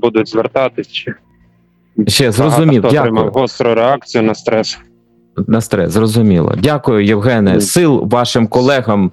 будуть звертатись, чи Ще зрозумів, багато хто отримав дякую. гостру реакцію на стрес. На стрес, зрозуміло. Дякую, Євгене. Сил вашим колегам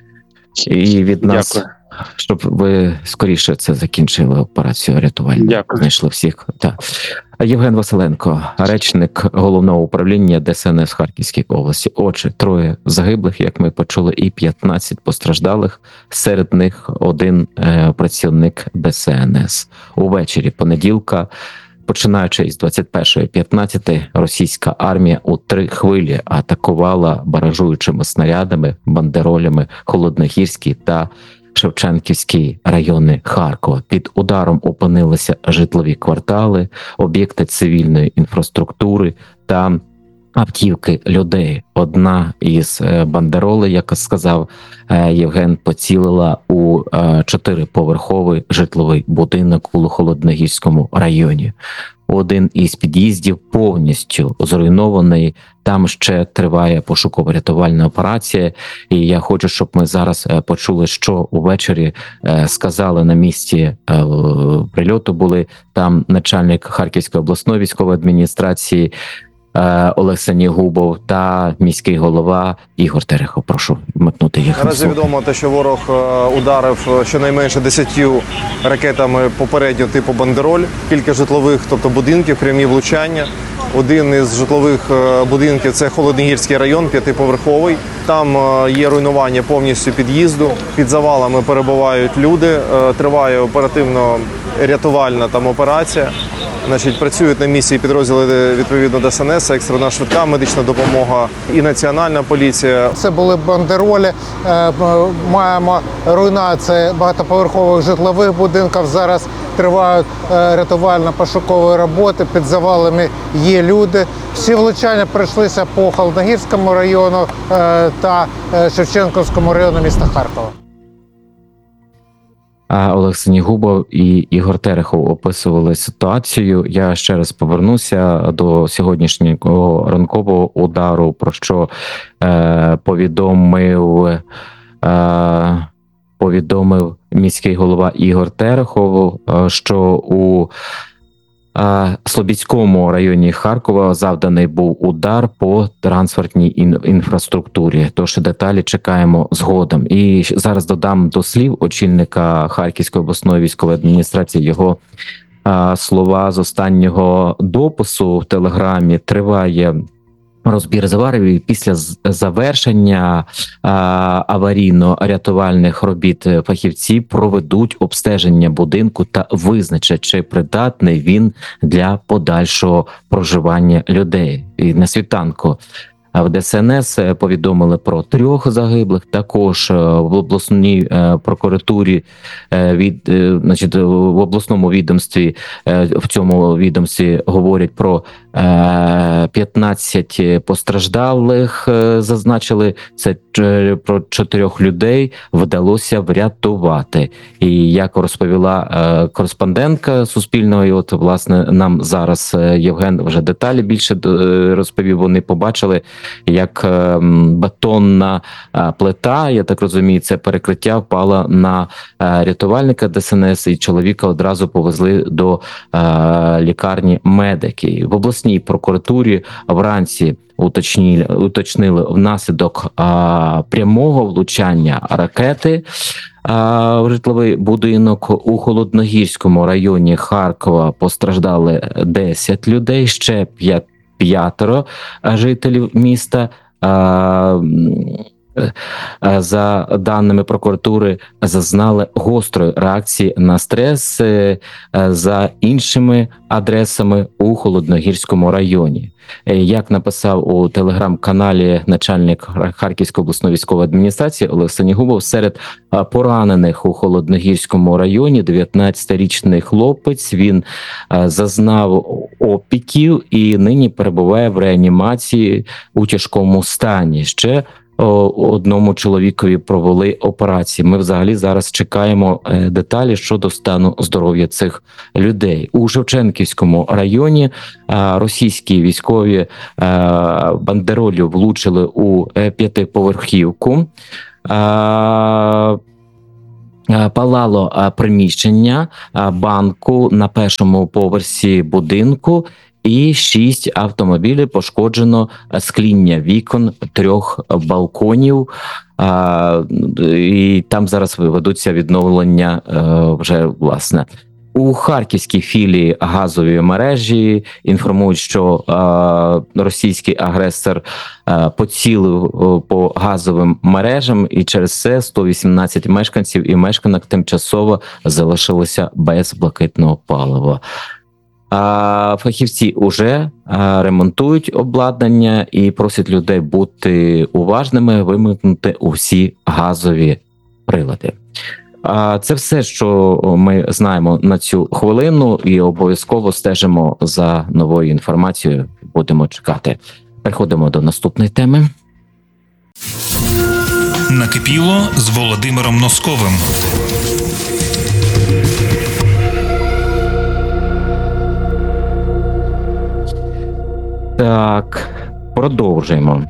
і від нас, Дякую. щоб ви скоріше це закінчили, операцію рятувальну. Дякую. Знайшли всіх. Так. Євген Василенко, речник Головного управління ДСНС в Харківській області. Отже, 3 загиблих, як ми почули, і 15 постраждалих. Серед них 1 працівник ДСНС. Увечері понеділка, починаючи із 21:15, російська армія у 3 хвилі атакувала баражуючими снарядами, бандеролями Холодногірський та Шевченківський райони Харкова. Під ударом опинилися житлові квартали, об'єкти цивільної інфраструктури та автівки людей. Одна із бандеролей, як сказав Євген, поцілила у 4-поверховий житловий будинок у Холодногірському районі. Один із під'їздів повністю зруйнований. Там ще триває пошуково-рятувальна операція. І я хочу, щоб ми зараз почули, що увечері сказали на місці прильоту. Були там начальник Харківської обласної військової адміністрації Олег Сенігубов та міський голова Ігор Терехов. Прошу вмикнути їх. Наразі відомо те, що ворог ударив щонайменше 10 ракетами попередньо типу «Бандероль». Кілька житлових, тобто будинків, прямі влучання. Один із житлових будинків – це Холодногірський район, 5-поверховий. Там є руйнування повністю під'їзду. Під завалами перебувають люди. Триває оперативно-рятувальна там операція. Значить, працюють на місці підрозділи відповідно ДСНС, екстрена швидка медична допомога і Національна поліція. Це були бандеролі. Маємо руйнацію багатоповерхових житлових будинків. Зараз тривають рятувально-пошукові роботи. Під завалами є люди. Всі влучання пройшлися по Холодногірському району та Шевченківському району міста Харкова. Олег Сенігубов і Ігор Терехов описували ситуацію. Я ще раз повернуся до сьогоднішнього ранкового удару, про що повідомив міський голова Ігор Терехов, що у Слобідському районі Харкова завданий був удар по транспортній інфраструктурі. Тож деталі чекаємо згодом. І зараз додам до слів очільника Харківської обласної військової адміністрації його слова з останнього допису в Телеграмі. Триває розбір завалів. Після завершення аварійно-рятувальних робіт фахівці проведуть обстеження будинку та визначать, чи придатний він для подальшого проживання людей. І на світанку в ДСНС повідомили про 3 загиблих. Також в обласній прокуратурі, в обласному відомстві, в цьому відомстві говорять про 15 постраждалих, зазначили. Це про 4 людей вдалося врятувати. І як розповіла кореспондентка Суспільного, і от, власне, нам зараз Євген вже деталі більше розповів, вони побачили, як бетонна плита, я так розумію, це перекриття, впала на рятувальника ДСНС, і чоловіка одразу повезли до лікарні медики. В обласній прокуратурі вранці уточнили внаслідок прямого влучання ракети в житловий будинок у Холодногірському районі Харкова постраждали 10 людей, ще 5 жителів міста. За даними прокуратури, зазнали гострої реакції на стрес за іншими адресами у Холодногірському районі. Як написав у телеграм-каналі начальник Харківської обласної військової адміністрації Олег Сенігубов, серед поранених у Холодногірському районі 19-річний хлопець, він зазнав опіків і нині перебуває в реанімації у тяжкому стані. Ще одному чоловікові провели операції. Ми взагалі зараз чекаємо деталі щодо стану здоров'я цих людей. У Шевченківському районі російські військові бандеролі влучили у 5-поверхівку. палало приміщення банку на першому поверсі будинку, і 6 автомобілів пошкоджено скління вікон 3 балконів. І там зараз ведуться відновлення вже власне. У харківській філії газової мережі інформують, що російський агресор поцілив по газовим мережам, і через це 118 мешканців і мешканок тимчасово залишилися без блакитного палива. Фахівці вже ремонтують обладнання і просять людей бути уважними, вимкнути усі газові прилади. Це все, що ми знаємо на цю хвилину, і обов'язково стежимо за новою інформацією. Будемо чекати. Переходимо до наступної теми. Накипіло з Володимиром Носковим. Так, продовжуємо.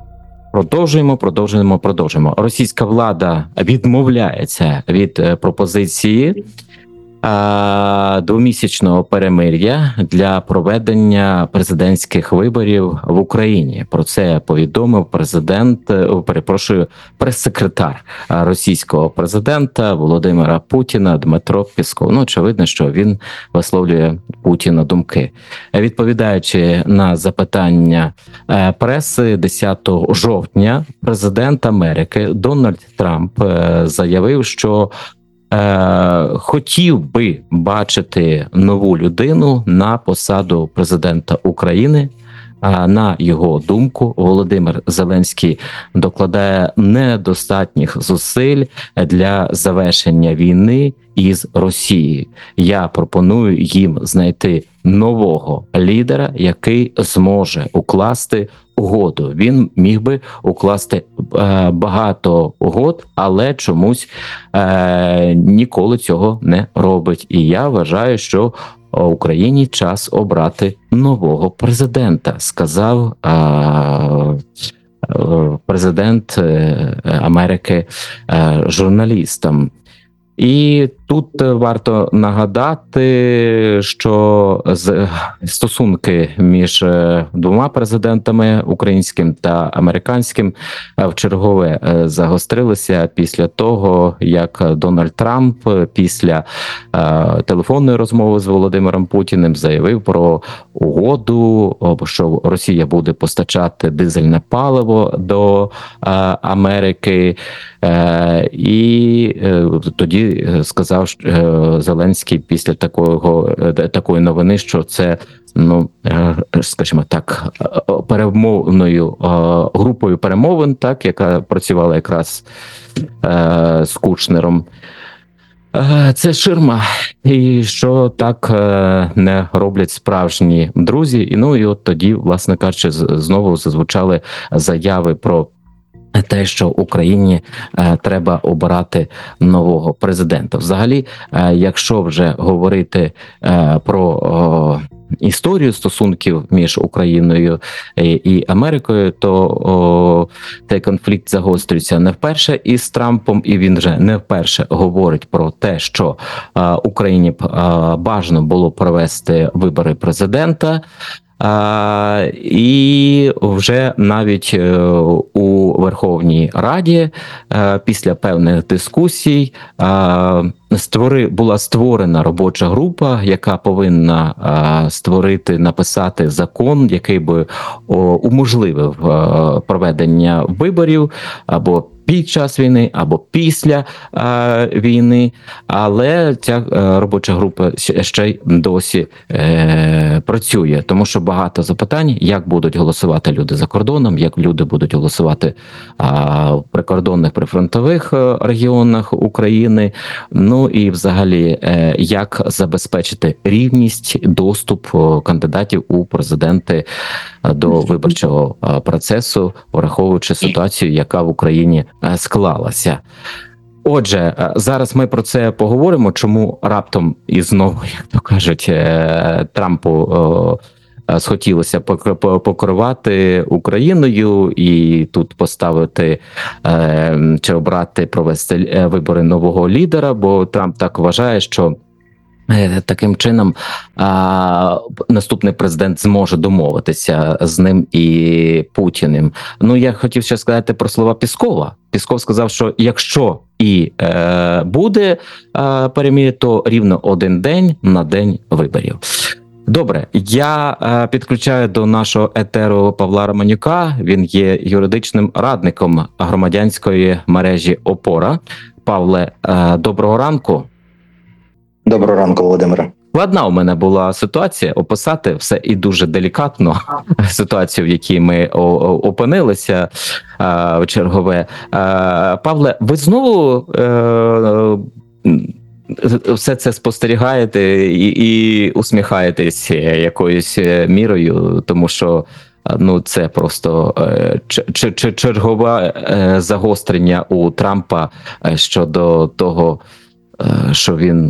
Російська влада відмовляється від пропозиції двомісячного перемир'я для проведення президентських виборів в Україні. Про це повідомив прес-секретар російського президента Володимира Путіна Дмитро Пєсков. Ну, очевидно, що він висловлює Путіна думки. Відповідаючи на запитання преси 10 жовтня, президент Америки Дональд Трамп заявив, що хотів би бачити нову людину на посаду президента України. На його думку, Володимир Зеленський докладає недостатніх зусиль для завершення війни із Росією. Я пропоную їм знайти нового лідера, який зможе укласти угоду. Він міг би укласти багато угод, але чомусь ніколи цього не робить. І я вважаю, що Україні час обрати нового президента, сказав президент Америки журналістам. І тут варто нагадати, що стосунки між двома президентами, українським та американським, вчергове загострилися після того, як Дональд Трамп після телефонної розмови з Володимиром Путіним заявив про угоду, що Росія буде постачати дизельне паливо до Америки, і тоді сказав Зеленський після такої новини, що це, ну, скажімо так, перемовною групою перемовин, так, яка працювала якраз з Кучнером. Це ширма, і що так не роблять справжні друзі. І ну і от тоді, власне кажучи, знову зазвучали заяви про те, що Україні треба обирати нового президента. Взагалі, якщо вже говорити про історію стосунків між Україною і Америкою, то цей конфлікт загострюється не вперше із Трампом, і він вже не вперше говорить про те, що Україні б бажано було провести вибори президента. І вже навіть у Верховній Раді після певних дискусій була створена робоча група, яка повинна написати закон, який би уможливив проведення виборів або під час війни, або після війни, але ця робоча група ще й досі працює, тому що багато запитань, як будуть голосувати люди за кордоном, як люди будуть голосувати в прикордонних прифронтових регіонах України, ну і взагалі, як забезпечити рівність, доступ кандидатів у президенти до виборчого процесу, враховуючи ситуацію, яка в Україні склалася. Отже, зараз ми про це поговоримо, чому раптом і знову, як то кажуть, Трампу схотілося покривати Україною і тут поставити чи обрати, провести вибори нового лідера, бо Трамп так вважає, що таким чином наступний президент зможе домовитися з ним і Путіним. Ну, я хотів ще сказати про слова Піскова. Пісков сказав, що якщо і буде перемир'я, то рівно один день на день виборів. Добре, я підключаю до нашого етеру Павла Романюка. Він є юридичним радником громадянської мережі «Опора». Павле, доброго ранку. Доброго ранку, Володимире. Складна у мене була ситуація описати все і дуже делікатно ситуацію, в якій ми опинилися в чергове. Павле, ви знову все це спостерігаєте і усміхаєтесь якоюсь мірою, тому що ну це просто чергове загострення у Трампа щодо того, що він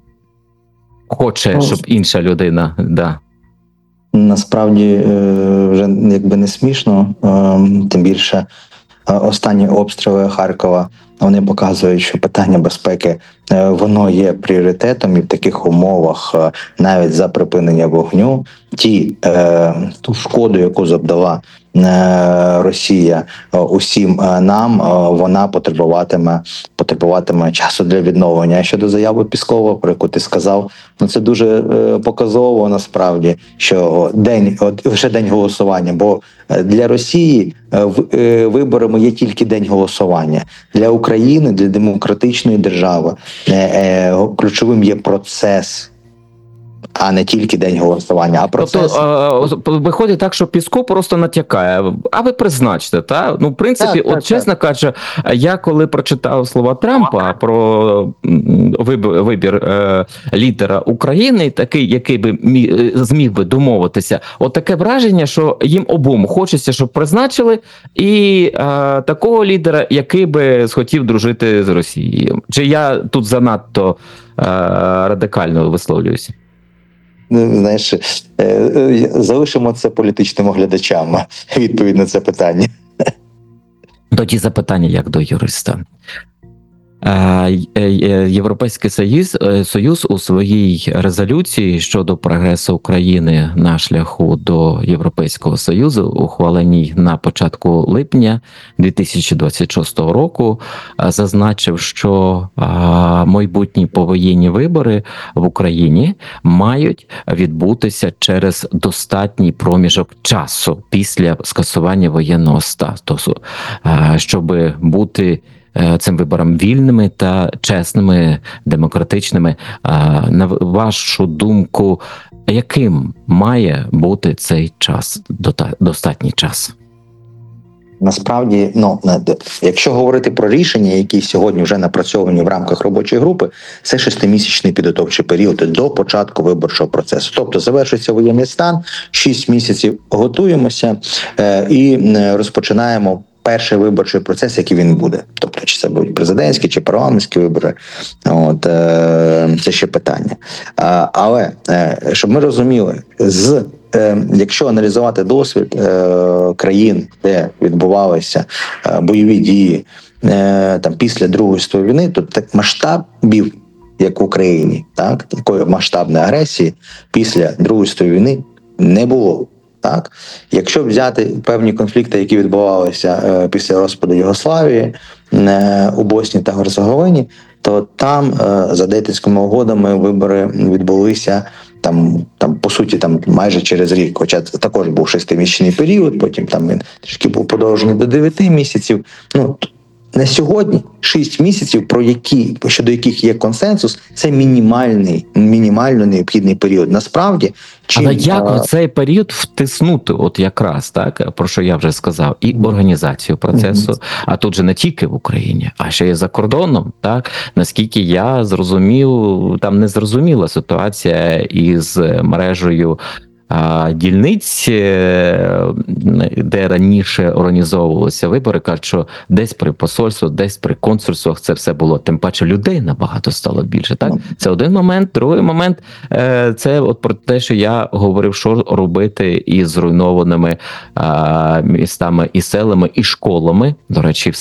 хоче, щоб інша людина, да. Насправді вже якби не смішно, тим більше останні обстріли Харкова, вони показують, що питання безпеки, воно є пріоритетом, і в таких умовах навіть за припинення вогню ту шкоду, яку завдала Росія усім нам, вона потребуватиме часу для відновлення. А щодо заяви Піскова, про яку ти сказав, ну це дуже показово насправді, що лише день голосування, бо для Росії виборами є тільки день голосування. Для України, для демократичної держави ключовим є процес, а не тільки день голосування, а процес. Тобто виходить так, що Пісков просто натякає, а ви призначте, та? Ну, в принципі, чесно кажучи, я коли прочитав слова Трампа про вибір лідера України, такий, який би зміг би домовитися, от таке враження, що їм обом хочеться, щоб призначили, і такого лідера, який би схотів дружити з Росією. Чи я тут занадто радикально висловлююся? Знаєш, залишимо це політичним оглядачам, відповідь на це питання. Тоді запитання як до юриста. Європейський Союз у своїй резолюції щодо прогресу України на шляху до Європейського Союзу, ухваленій на початку липня 2026 року, зазначив, що майбутні повоєнні вибори в Україні мають відбутися через достатній проміжок часу після скасування воєнного статусу, щоб бути цим виборам вільними та чесними, демократичними. На вашу думку, яким має бути цей час, достатній час? Насправді, якщо говорити про рішення, які сьогодні вже напрацьовані в рамках робочої групи, це 6-місячний підготовчий період до початку виборчого процесу. Тобто завершується воєнний стан, 6 місяців готуємося і розпочинаємо перший виборчий процес, який він буде. Тобто, чи це будуть президентські, чи парламентські вибори. Це ще питання. Але, щоб ми розуміли, якщо аналізувати досвід країн, де відбувалися бойові дії після Другої світової війни, то так масштабів, як в Україні, такої масштабної агресії після Другої світової війни не було. Так, якщо взяти певні конфлікти, які відбувалися після розпаду Югославії у Боснії та Герцеговині, то там за Дейтонськими угодами вибори відбулися по суті майже через рік, хоча це також був 6-місячний період, потім він трішки був подовжений до 9 місяців. На сьогодні 6 місяців, щодо яких є консенсус, це мінімально необхідний період. Насправді, але як в цей період втиснути, от якраз так, про що я вже сказав, і організацію процесу, а тут же не тільки в Україні, а ще й за кордоном, так? Наскільки я зрозумів, там незрозуміла ситуація із мережею дільниць, де раніше організовувалися вибори, кажуть, що десь при посольствах, десь при консульствах це все було. Тим паче людей набагато стало більше. Так, це один момент. Другий момент це от про те, що я говорив, що робити із зруйнованими містами і селами, і школами. До речі,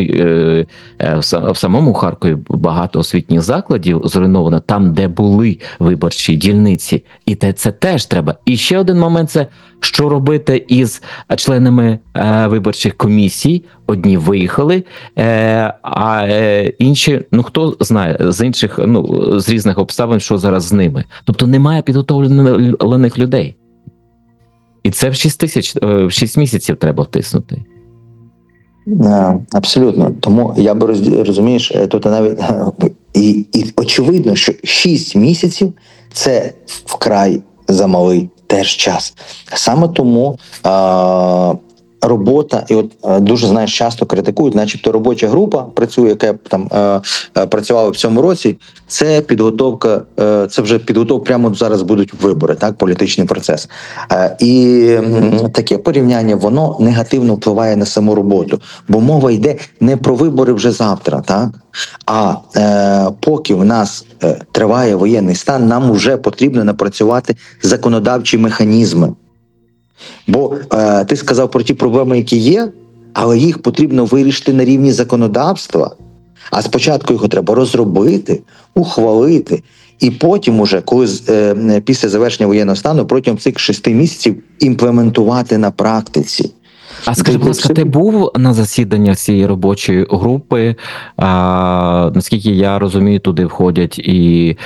в самому Харкові багато освітніх закладів зруйновано там, де були виборчі дільниці. І це теж треба. І ще один момент – це що робити із членами виборчих комісій. Одні виїхали, а інші, хто знає, з інших, з різних обставин, що зараз з ними. Тобто немає підготовлених людей. І це в 6 місяців треба втиснути. Абсолютно. Тому я би розумієш, тут навіть і очевидно, що 6 місяців це вкрай замалий теж час. Саме тому робота, і от дуже, знаєш, часто критикують, начебто робоча група працює, яка там працювала в цьому році, це підготовка, це вже підготовка, прямо зараз будуть вибори, так, політичний процес. І таке порівняння, воно негативно впливає на саму роботу, бо мова йде не про вибори вже завтра, так, а поки в нас триває воєнний стан, нам вже потрібно напрацювати законодавчі механізми. Бо ти сказав про ті проблеми, які є, але їх потрібно вирішити на рівні законодавства. А спочатку його треба розробити, ухвалити, і потім уже, коли після завершення воєнного стану, протягом цих 6 місяців імплементувати на практиці. А скажи, будь ласка, ти був на засіданнях цієї робочої групи? Наскільки я розумію, туди входять і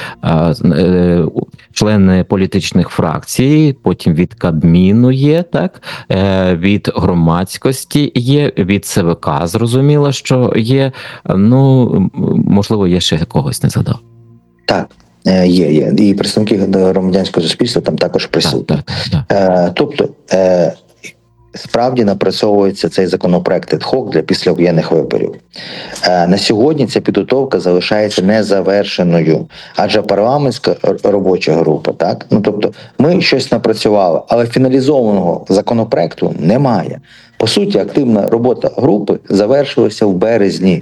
члени політичних фракцій, потім від Кабміну є, так? Від громадськості є, від ЦВК зрозуміло, що є. Можливо, я ще когось не згадав. Так. Є. І представники громадянського суспільства там також присутні. Так. Тобто, справді напрацьовується цей законопроект ad-hoc для післявоєнних виборів. На сьогодні ця підготовка залишається незавершеною, адже парламентська робоча група, так? Тобто ми щось напрацювали, але фіналізованого законопроекту немає. По суті, активна робота групи завершилася в березні.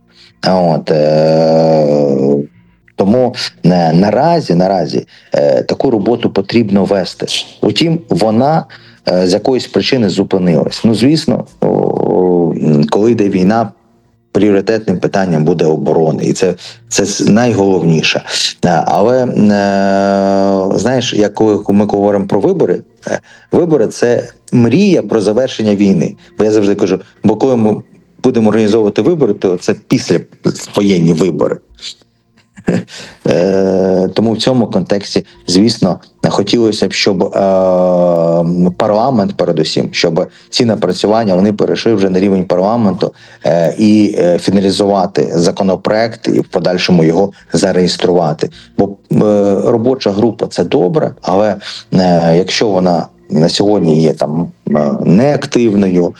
Тому наразі таку роботу потрібно вести. Утім, вона з якоїсь причини зупинилась. Звісно, коли йде війна, пріоритетним питанням буде оборона. І це найголовніше. Але, знаєш, як коли ми говоримо про вибори – це мрія про завершення війни. Бо я завжди кажу, бо коли ми будемо організовувати вибори, то це післявоєнні вибори. Тому в цьому контексті, звісно, хотілося б, щоб парламент, передусім, щоб ці напрацювання, вони перейшли вже на рівень парламенту і фіналізувати законопроект і в подальшому його зареєструвати. Бо робоча група – це добре, але якщо вона на сьогодні є там неактивною,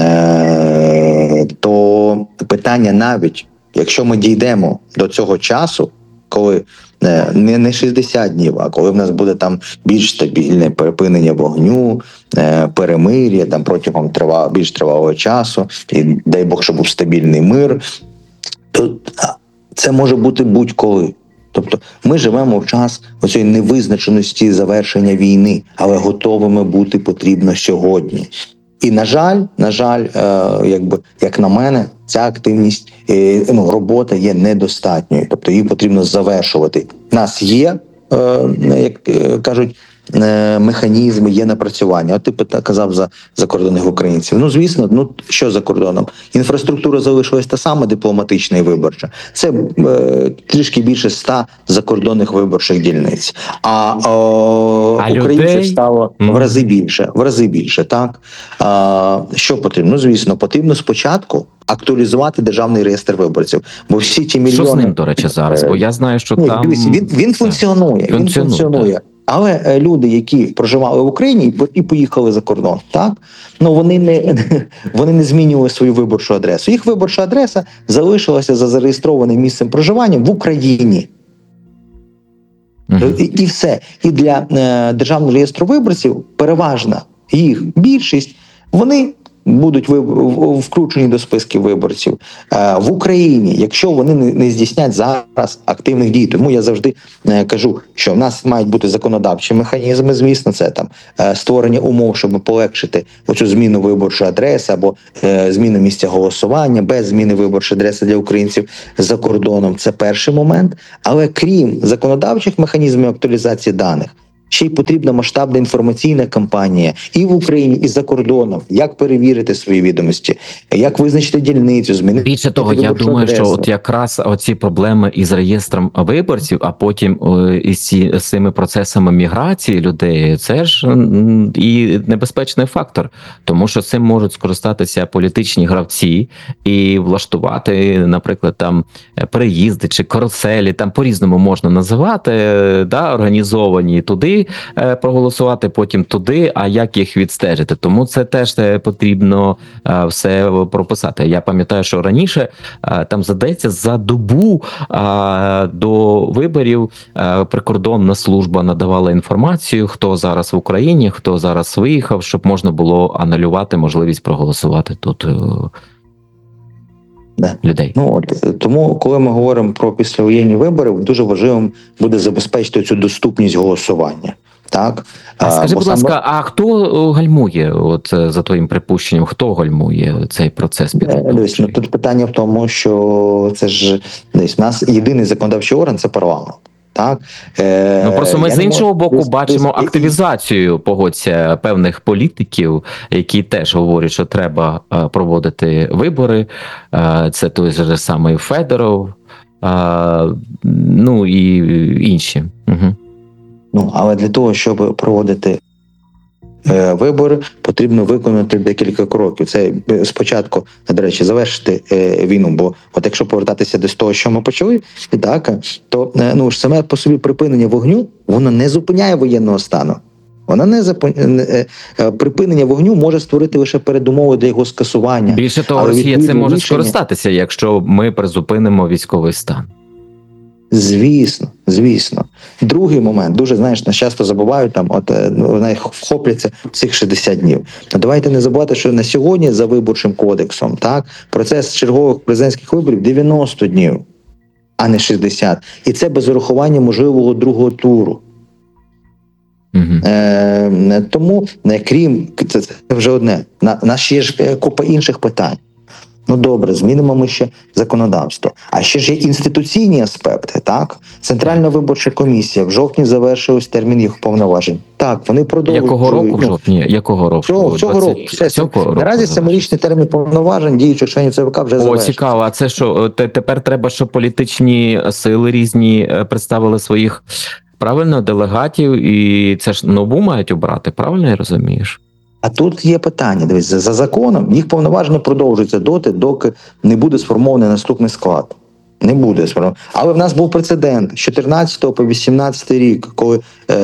то питання навіть, якщо ми дійдемо до цього часу, коли не 60 днів, а коли в нас буде там більш стабільне припинення вогню, перемир'я там протягом більш тривалого часу, і дай Бог, щоб був стабільний мир, то це може бути будь-коли. Тобто ми живемо в час оцієї невизначеності завершення війни, але готовими бути потрібно сьогодні. І, на жаль, як на мене, ця активність, робота є недостатньою. Тобто її потрібно завершувати. У нас є, як кажуть, механізми, є напрацювання. От ти казав за закордонних українців. Звісно, що за кордоном? Інфраструктура залишилась та сама, дипломатична і виборча. Це трішки більше 100 закордонних виборчих дільниць. А українців стало в рази більше, так? Що потрібно? Звісно, потрібно спочатку актуалізувати державний реєстр виборців. Бо всі ті мільйони... Що з ним, до речі, зараз? Бо я знаю, що там... Він функціонує. Але люди, які проживали в Україні і поїхали за кордон, так? Вони не змінювали свою виборчу адресу. Їх виборча адреса залишилася за зареєстрованим місцем проживання в Україні. І все. І для Державного реєстру виборців переважна їх більшість, вони будуть включені до списків виборців в Україні, якщо вони не здійснять зараз активних дій. Тому я завжди кажу, що в нас мають бути законодавчі механізми, звісно, це там створення умов, щоб полегшити оцю зміну виборчої адреси або зміну місця голосування без зміни виборчої адреси для українців за кордоном. Це перший момент. Але крім законодавчих механізмів актуалізації даних, ще й потрібна масштабна інформаційна кампанія і в Україні, і за кордоном. Як перевірити свої відомості, як визначити дільницю, змінити. Більше того, я думаю, що от якраз оці проблеми із реєстром виборців, а потім із цими процесами міграції людей, це ж і небезпечний фактор, тому що цим можуть скористатися політичні гравці і влаштувати, наприклад, там переїзди чи каруселі, там по-різному можна називати, да, організовані туди проголосувати, потім туди, а як їх відстежити. Тому це теж потрібно все прописати. Я пам'ятаю, що раніше там, здається, за добу до виборів прикордонна служба надавала інформацію, хто зараз в Україні, хто зараз виїхав, щоб можна було анулювати можливість проголосувати тут людей. Ну, от, тому, коли ми говоримо про післявоєнні вибори, дуже важливим буде забезпечити цю доступність голосування. Так? Скажи, будь ласка, а хто гальмує, от за твоїм припущенням, хто гальмує цей процес підготовчий? Тут питання в тому, що це ж десь у нас єдиний законодавчий орган – це парламент. Так? Ну, просто ми з іншого боку бачимо активізацію, погодься, певних політиків, які теж говорять, що треба проводити вибори. Це той же самий Федоров, ну і інші. Угу. Ну, але для того, щоб проводити вибори, потрібно виконати декілька кроків. Це спочатку, до речі, завершити війну, бо от якщо повертатися до того, що ми почали, так, то ну, ж саме по собі припинення вогню, воно не зупиняє воєнного стану. Припинення вогню може створити лише передумови для його скасування. Більше того, Росія це може скористатися, якщо ми призупинимо військовий стан. Звісно. Другий момент, дуже, знаєш, нас часто забувають, там, от, вхопляться цих 60 днів. Но давайте не забувати, що на сьогодні за виборчим кодексом, так, процес чергових президентських виборів 90 днів, а не 60. І це без урахування можливого другого туру. Тому, крім, це вже одне, нас ще є купа інших питань. Ну добре, змінимо ми ще законодавство. А ще ж є інституційні аспекти, так? Центральна виборча комісія в жовтні завершилась термін їх повноважень. Так, вони продовжують. Якого року в жовтні? Якого року? Цього року. Наразі 7-річний термін повноважень діючих членів ЦВК вже завершився. О, цікаво. А це що, тепер треба, щоб політичні сили різні представили своїх, правильно, делегатів, і це ж нову мають обрати, правильно я розумієш? А тут є питання, дивись, за законом їх повноваження продовжуються доки не буде сформований наступний склад. Не буде сформований. Але в нас був прецедент з 14 по 18 рік, коли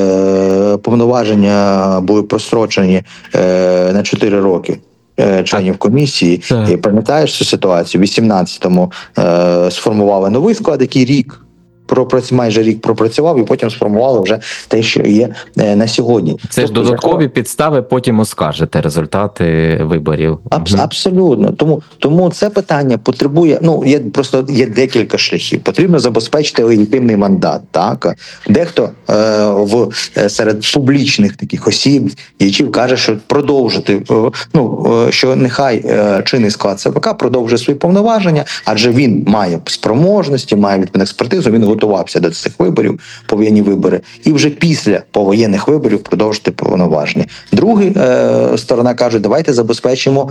повноваження були прострочені на 4 роки членів комісії. І пам'ятаєш цю ситуацію? В 18-му сформували новий склад, який майже рік пропрацював, і потім сформували вже те, що є на сьогодні. Це ж додаткові підстави, потім оскаржити результати виборів. Абсолютно. Тому це питання потребує, є декілька шляхів. Потрібно забезпечити легітимний мандат. Так? Дехто серед публічних таких осіб, діячів, каже, що продовжити, що нехай чинний склад ЦВК продовжує свої повноваження, адже він має спроможності, має відповідну експертизу, він готувався до цих виборів, повоєнні вибори, і вже після повоєнних виборів продовжити повноваження. Друга сторона каже, давайте забезпечимо,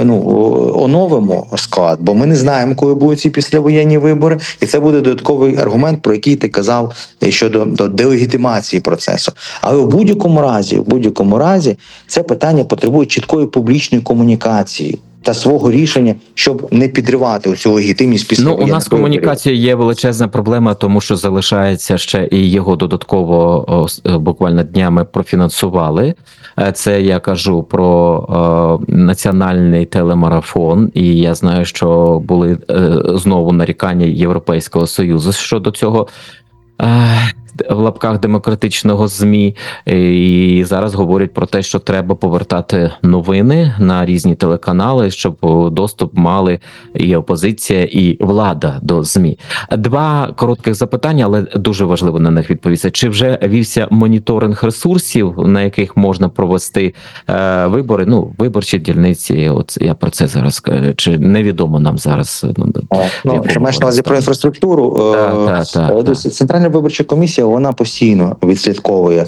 оновимо склад, бо ми не знаємо, коли будуть ці післявоєнні вибори, і це буде додатковий аргумент, про який ти казав щодо делегітимації процесу. Але в будь-якому разі це питання потребує чіткої публічної комунікації та свого рішення, щоб не підривати оцю легітимність після у нас комунікація є величезна проблема, тому що залишається ще і його додатково буквально днями профінансували. Це я кажу про національний телемарафон, і я знаю, що були знову нарікання Європейського Союзу щодо цього. в лапках демократичного ЗМІ, і зараз говорять про те, що треба повертати новини на різні телеканали, щоб доступ мали і опозиція, і влада до ЗМІ. Два коротких запитання, але дуже важливо на них відповісти. Чи вже вівся моніторинг ресурсів, на яких можна провести вибори, виборчі дільниці? От я про це зараз кажу. Чи невідомо нам зараз? Чи маєш на увазі про інфраструктуру? Так. Центральна виборча комісія, вона постійно відслідковує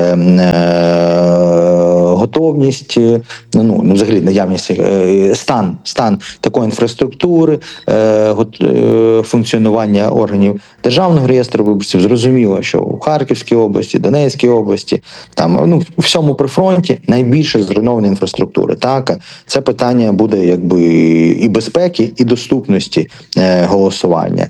готовність, взагалі наявність, стан такої інфраструктури, функціонування органів Державного реєстру виборців. Зрозуміло, що у Харківській області, Донецькій області, там у всьому прифронті найбільше зруйнованої інфраструктури. Так, це питання буде якби і безпеки, і доступності голосування.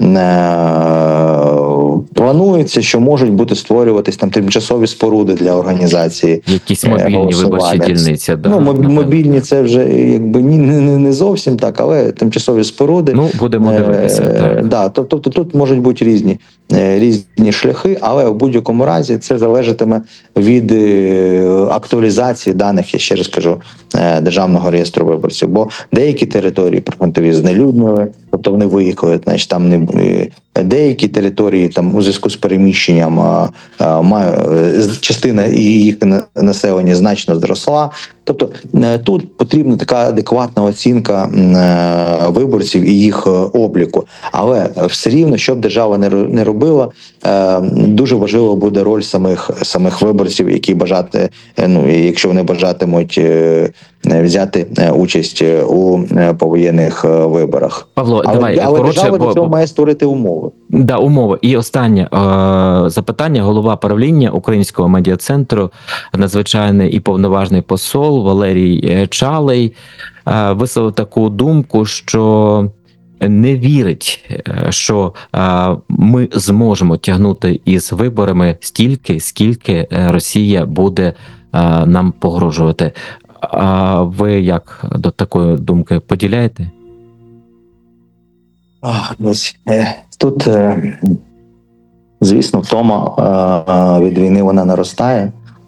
Планується, що можуть бути створюватись там тимчасові споруди для організації. Якісь мобільні виборчі дільниці. Мобільні це вже якби не зовсім так, але тимчасові споруди. Будемо дивитися. Тобто тут можуть бути різні шляхи, але в будь-якому разі це залежатиме від актуалізації даних, я ще раз кажу, Державного реєстру виборців. Бо деякі території прифронтові знелюднили, тобто вони виїхали, значить там не деякі території там у зв'язку з переміщенням частина їх населення значно зросла. Тобто тут потрібна така адекватна оцінка виборців і їх обліку. Але все рівно, що б держава не робила, дуже важливо буде роль самих виборців, які якщо вони бажатимуть взяти участь у повоєнних виборах. Павло, але держава до цього має створити умови. Да, умови. І останнє запитання. Голова правління Українського медіа-центру, надзвичайний і повноважний посол Валерій Чалий висловив таку думку, що не вірить, що ми зможемо тягнути із виборами стільки, скільки Росія буде нам погрожувати. А ви як до такої думки поділяєте? Тут, звісно, втома від війни вона наростає.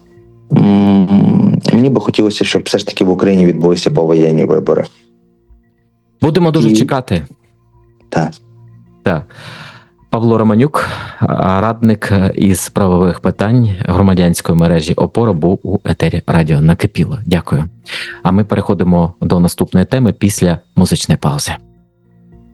Мені би хотілося, щоб все ж таки в Україні відбулися повоєнні вибори. Будемо дуже чекати. Так. Павло Романюк, радник із правових питань громадянської мережі «Опора», був у етері радіо «Накипіло». Дякую. А ми переходимо до наступної теми після музичної паузи.